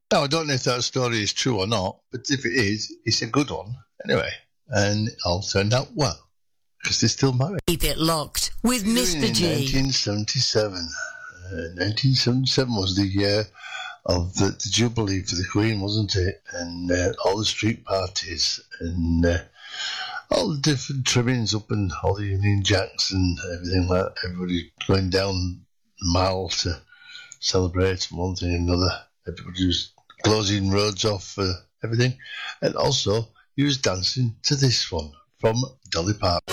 Now, I don't know if that story is true or not, but if it is, it's a good one. Anyway, and it all turned out well, because they're still married. Keep it locked with Mr. G. 1977. 1977 was the year of the Jubilee for the Queen, wasn't it? And all the street parties and all the different trimmings up and all the Union Jacks and everything like that. Everybody going down the mall to celebrate one thing and another. Everybody was closing roads off for everything. And also, he was dancing to this one from Dolly Parton.